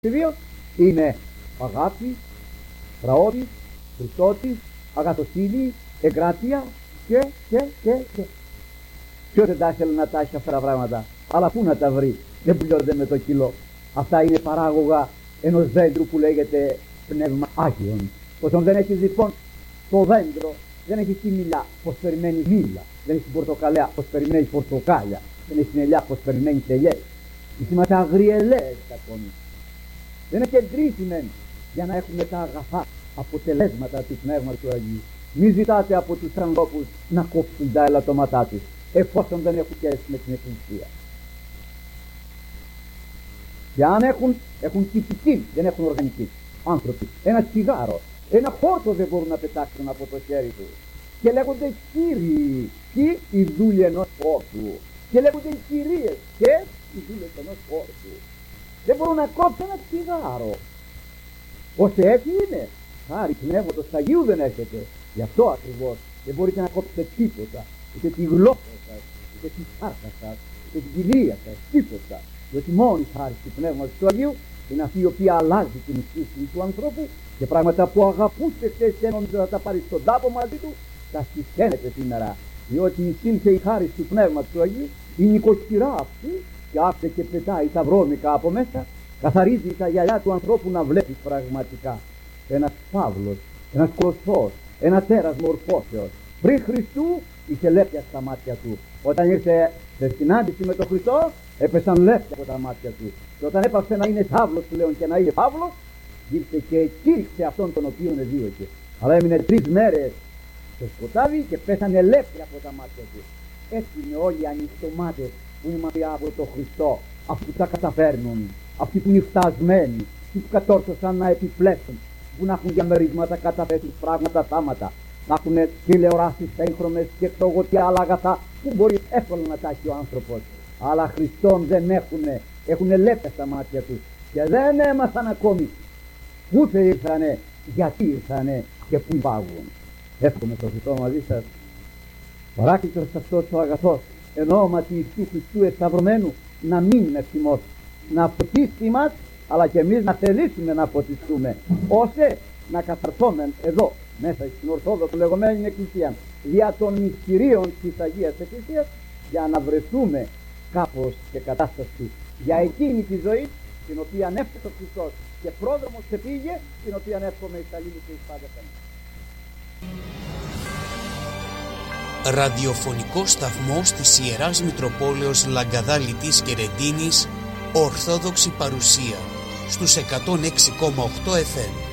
δύο είναι αγάπη, πραότης, Χριστότης, αγαθοσύνη, εγκράτεια και. Ποιος δεν τα ήθελε να τα έχει αυτά τα πράγματα, αλλά πού να τα βρει, δεν πληρώνεται με το κιλό. Αυτά είναι παράγωγα ενός δέντρου που λέγεται πνεύμα Άγιον. Όσον δεν έχει λοιπόν το δέντρο, δεν έχει τη μήλα, πως περιμένει μήλα, δεν έχει πορτοκαλιά, πως περιμένει πορτοκάλια, δεν έχει την ελιά, πως περιμένει τελιές. Είμαστε αγριελές ακόμη. Δεν είναι κεντρήσιμεν για να έχουμε τα αγαθά αποτελέσματα του Πνεύματος του Αγίου. Μη ζητάτε από τους ανθρώπους να κόψουν τα ελαττώματά τους, εφόσον δεν έχουν σχέση με την Εκκλησία. Και αν έχουν τυπική, δεν έχουν οργανική άνθρωποι. Ένα τσιγάρο, ένα χόρτο δεν μπορούν να πετάξουν από το χέρι του. Και λέγονται κύριοι, και οι δούλοι ενός χόρτου. Και λέγονται οι κυρίες, και οι δούλοι ενός χόρτου. Δεν μπορούν να κόψουν ένα τσιγάρο. Ώστε έτσι είναι. Χάρη Πνεύματος Αγίου δεν έχετε. Γι' αυτό ακριβώς δεν μπορείτε να κόψετε τίποτα. Ούτε τη γλώσσα σας, ούτε τη σάρκα σας, ούτε την κοιλία σας, τίποτα. Διότι μόνη χάρη του Πνεύματος του Αγίου είναι αυτή η οποία αλλάζει την φύση του ανθρώπου και πράγματα που αγαπούσε χθες και νόμιζε να τα πάρει στον τάπο μαζί του, τα συσταίνεται σήμερα. Διότι εισήλθε η χάρη του Πνεύματος του Αγίου, η νοικοκυρά αυτή, και άφησε και πετάει τα βρώμικα από μέσα, καθαρίζει τα γυαλιά του ανθρώπου να βλέπει πραγματικά. Ένας Παύλος, ένας Κολοσσός, ένα τέρας μορφώσεως. Πριν Χριστού είχε λέπια στα μάτια του. Όταν ήρθε σε συνάντηση με τον Χριστό, έπεσαν λέπια από τα μάτια του. Και όταν έπαψε να είναι Σάβλος πλέον και να είναι Παύλος, ήρθε και κήρυξε αυτόν τον οποίον εδίωκε. Αλλά έμεινε 3 μέρες στο σκοτάδι και πέσανε λέπια από τα μάτια του. Έτσι είναι όλοι οι ανιστομάτες που είναι μακριά από τον Χριστό, αυτοί που τα καταφέρνουν, αυτοί που είναι φτασμένοι, αυτοί που κατόρθωσαν να επιπλέξουν, που να έχουν διαμερίσματα, καταθέσεις, πράγματα, θάματα, να έχουν τηλεοράσεις έγχρωμες και ξέρω τι άλλα αγαθά που μπορεί εύκολα να τα έχει ο άνθρωπος. Αλλά Χριστόν δεν έχουν λέπια στα μάτια τους και δεν έμαθαν ακόμη πού ήρθανε, γιατί ήρθανε και πού υπάγουν. Εύχομαι στο Χριστό μαζί σας. Παράκλητος αυτός ο αγαθός εν ονόματι Ιησού Χριστού εσταυρωμένου να μην με θυμώσει, να φωτίσει μας, αλλά και εμείς να θελήσουμε να φωτιστούμε, ώστε να καθαρθούμε εδώ μέσα στην Ορθόδοξη λεγόμενη Εκκλησία δια των μυστηρίων της Αγίας Εκκλησίας, για να βρεθούμε κάπως και κατάσταση για εκείνη τη ζωή την οποία έφτασε ο Χριστός και πρόδρομος πήγε, την οποία εύχομαι εις αλλήλους και εις πάντα. Ραδιοφωνικό σταθμό της Ιεράς Μητροπόλεως Λαγκαδάλητης και Ρεντίνης, Ορθόδοξη παρουσία στους 106,8 FM.